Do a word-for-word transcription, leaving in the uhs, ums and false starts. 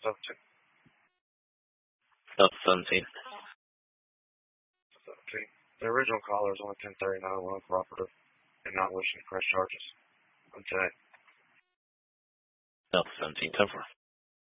seventeen. Delta seventeen. seventeen. The original caller is only ten thirty-nine, uncooperative, and not wishing to press charges on today. Delta seventeen, ten four.